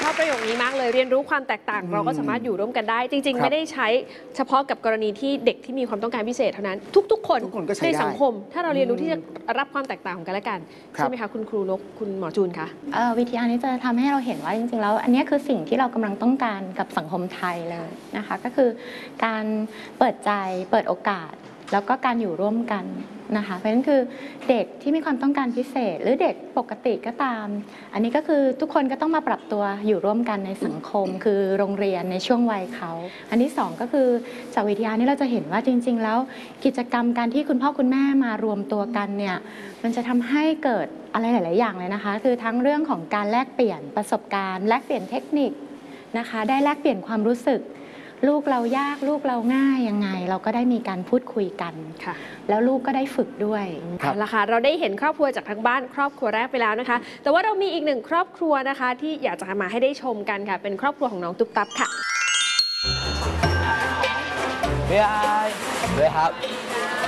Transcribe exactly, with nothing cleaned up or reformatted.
อบประโยคนี้มากเลยเรียนรู้ความแตกต่างเราก็สามารถอยู่ร่วมกันได้จริงๆไม่ได้ใช้เฉพาะกับกรณีที่เด็กที่มีความต้องการพิเศษเท่านั้นทุกๆคนในสังคมถ้าเราเรียนรู้ที่จะรับความแตกต่างของกันและกันใช่ไหมคะคุณครูนกคุณหมอจูนคะวิทยานี้จะทำให้เราเห็นว่าจริงๆแล้วอันนี้คือสิ่งที่เรากำลังต้องการกับสังคมไทยเลยนะคะก็คือการเปิดใจเปิดโอกาสแล้วก็การอยู่ร่วมกันนะคะเพราะฉะนั้นคือเด็กที่มีความต้องการพิเศษหรือเด็กปกติก็ตามอันนี้ก็คือทุกคนก็ต้องมาปรับตัวอยู่ร่วมกันในสังคมคือโรงเรียนในช่วงวัยเขาอันที่สองก็คือจากวิทยานี้เราจะเห็นว่าจริงๆแล้วกิจกรรมการที่คุณพ่อคุณแม่มารวมตัวกันเนี่ยมันจะทำให้เกิดอะไรหลายๆอย่างเลยนะคะคือทั้งเรื่องของการแลกเปลี่ยนประสบการณ์แลกเปลี่ยนเทคนิคนะคะได้แลกเปลี่ยนความรู้สึกลูกเรายากลูกเราง่ายยังไงเราก็ได้มีการพูดคุยกันแล้วลูกก็ได้ฝึกด้วยเอาละค่ะเราได้เห็นครอบครัวจากทางบ้านครอบครัวแรกไปแล้วนะคะแต่ว่าเรามีอีกหนึ่งครอบครัวนะคะที่อยากจะมาให้ได้ชมกันค่ะเป็นครอบครัวของน้องตุ๊บตับค่ะเฮ้ยเฮ้ยครับ